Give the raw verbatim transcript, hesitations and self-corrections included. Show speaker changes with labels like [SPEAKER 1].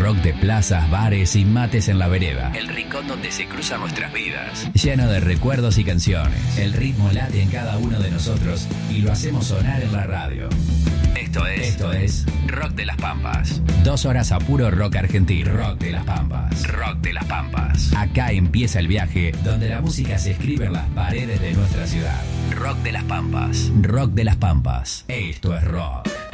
[SPEAKER 1] rock de plazas, bares y mates en la vereda. El rincón donde se cruzan nuestras vidas. Lleno de recuerdos y canciones. El ritmo late en cada uno de nosotros y lo hacemos sonar en la radio. Esto es, Esto es Rock de las Pampas. Dos horas a puro rock argentino. Rock de las Pampas. Rock de las Pampas. Acá empieza el viaje donde la música se escribe en las paredes de nuestra ciudad. Rock de las Pampas. Rock de las Pampas. Esto es rock.